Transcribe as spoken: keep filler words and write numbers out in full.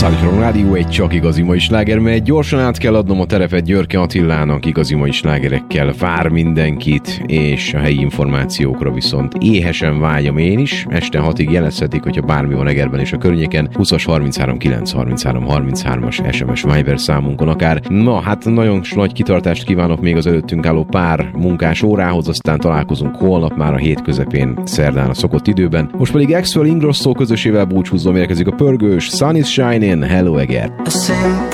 Szállítson Rádió egy csak igazi mai sláger, mert gyorsan át kell adnom a terepet Györke Attilának, igazi mai slágerekkel vár mindenkit, és a helyi információkra viszont éhesen vágyom én is. Este hatig jelezhetik, hogyha bármi van Egerben és a környéken. húszas harminchárom kilenc harminchárom harminchárom-as es em es Viber számunkon akár. Na, hát nagyon nagy kitartást kívánok még az előttünk álló pár munkás órához, aztán találkozunk holnap már a hét közepén, szerdán a szokott időben. Most pedig Axwell Ingrosso közösével búcsúzom, érkezik a pörgős Sun is Shining, Hello Eger.